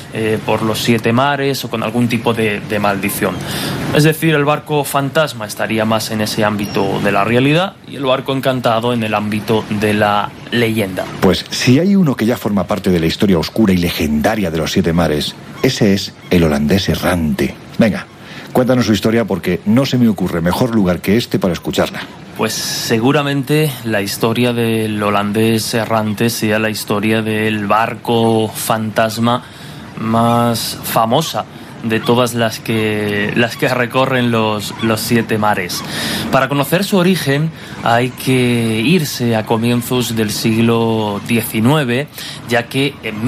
por los 7 mares o con algún tipo de maldición. Es decir, el barco fantasma estaría más en ese ámbito de la realidad y el barco encantado en el ámbito de la leyenda. Pues si hay uno que ya forma parte de la historia oscura y legendaria de los 7 mares, ese es el holandés errante. Venga, cuéntanos su historia porque no se me ocurre mejor lugar que este para escucharla. Pues seguramente la historia del holandés errante sea la historia del barco fantasma más famosa de todas las que recorren los 7 mares. Para conocer su origen hay que irse a comienzos del siglo XIX, ya que en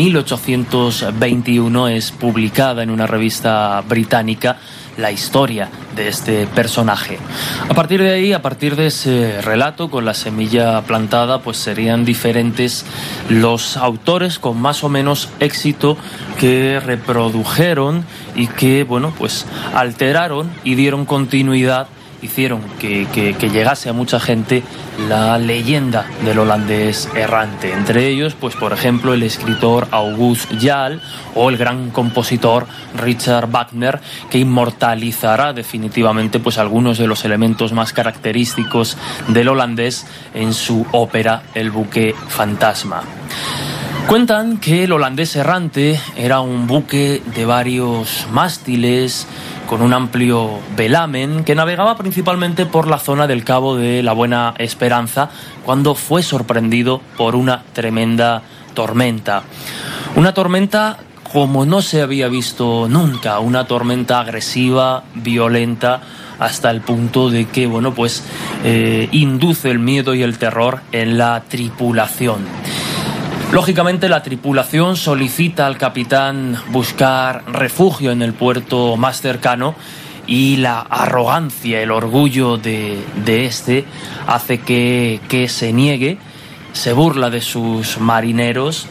1821 es publicada en una revista británica la historia de este personaje. A partir de ahí, a partir de ese relato con la semilla plantada, pues serían diferentes los autores con más o menos éxito que reprodujeron y que, bueno, pues alteraron y dieron continuidad, hicieron que llegase a mucha gente la leyenda del holandés errante. Entre ellos, pues por ejemplo, el escritor August Jaal o el gran compositor Richard Wagner, que inmortalizará definitivamente pues algunos de los elementos más característicos del holandés en su ópera El buque fantasma. Cuentan que el holandés errante era un buque de varios mástiles con un amplio velamen que navegaba principalmente por la zona del Cabo de la Buena Esperanza cuando fue sorprendido por una tremenda tormenta. Una tormenta como no se había visto nunca, una tormenta agresiva, violenta, hasta el punto de que, bueno, pues induce el miedo y el terror en la tripulación. Lógicamente la tripulación solicita al capitán buscar refugio en el puerto más cercano y la arrogancia, el orgullo de este hace que se niegue, se burla de sus marineros,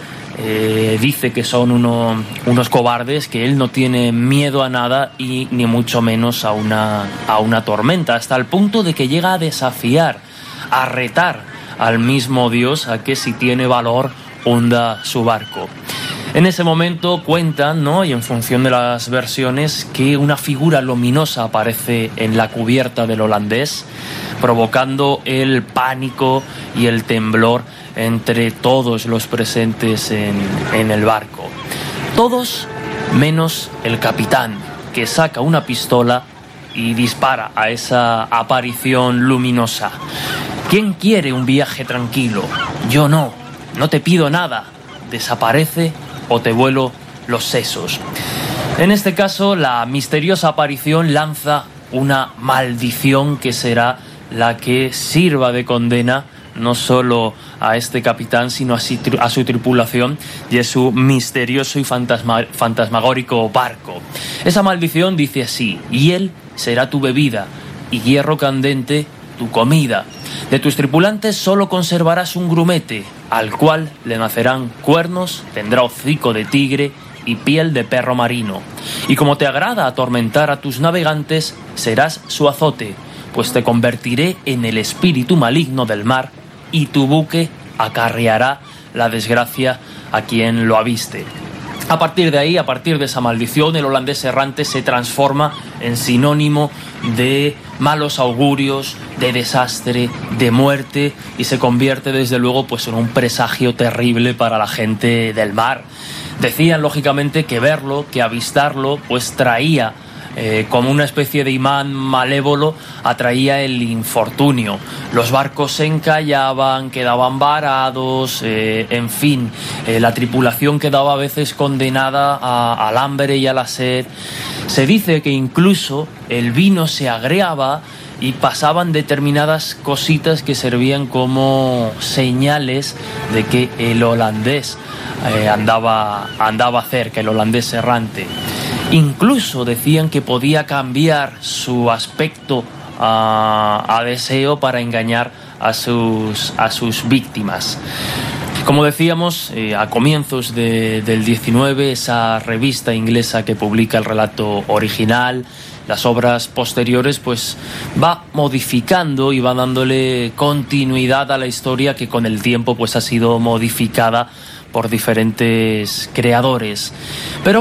dice que son unos cobardes, que él no tiene miedo a nada y ni mucho menos a una tormenta, hasta el punto de que llega a desafiar, a retar al mismo Dios a que si tiene valor hunda su barco. En ese momento cuentan, ¿no?, y en función de las versiones, que una figura luminosa aparece en la cubierta del holandés, provocando el pánico y el temblor entre todos los presentes en el barco. Todos menos el capitán, que saca una pistola y dispara a esa aparición luminosa. ¿Quién quiere un viaje tranquilo? Yo no. No te pido nada, desaparece o te vuelo los sesos. En este caso, la misteriosa aparición lanza una maldición que será la que sirva de condena no solo a este capitán, sino a su tripulación y a su misterioso y fantasmagórico barco. Esa maldición dice así: hiel será tu bebida y hierro candente tu comida. De tus tripulantes solo conservarás un grumete, al cual le nacerán cuernos, tendrá hocico de tigre y piel de perro marino. Y como te agrada atormentar a tus navegantes, serás su azote, pues te convertiré en el espíritu maligno del mar y tu buque acarreará la desgracia a quien lo aviste. A partir de ahí, a partir de esa maldición, el holandés errante se transforma en sinónimo de malos augurios, de desastre, de muerte, y se convierte desde luego pues en un presagio terrible para la gente del mar. Decían lógicamente que verlo, que avistarlo, pues traía como una especie de imán malévolo, atraía el infortunio. Los barcos se encallaban, quedaban varados, en fin, la tripulación quedaba a veces condenada al hambre y a la sed. Se dice que incluso el vino se agriaba y pasaban determinadas cositas que servían como señales de que el holandés andaba cerca, el holandés errante. Incluso decían que podía cambiar su aspecto a deseo para engañar a sus víctimas. Como decíamos, a comienzos del 19, esa revista inglesa que publica el relato original, las obras posteriores, pues va modificando y va dándole continuidad a la historia que con el tiempo pues ha sido modificada por diferentes creadores. Pero